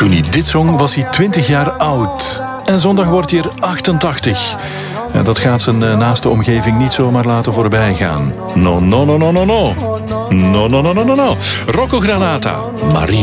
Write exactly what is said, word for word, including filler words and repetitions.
Toen hij dit zong was hij twintig jaar oud. En zondag wordt hij er achtentachtig. En dat gaat zijn naaste omgeving niet zomaar laten voorbij gaan. No, no, no, no, no, no. No, no, no, no, no, no. Rocco Granata, Maria.